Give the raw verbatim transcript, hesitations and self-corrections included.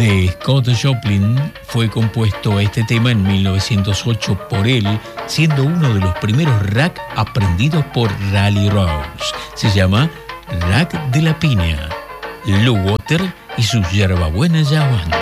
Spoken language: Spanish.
de Scott Joplin fue compuesto este tema en mil novecientos ocho por él, siendo uno de los primeros rack aprendidos por Rally Rose. Se llama Rack de la Piña. Lou Water y sus Yerbabuena Yawan.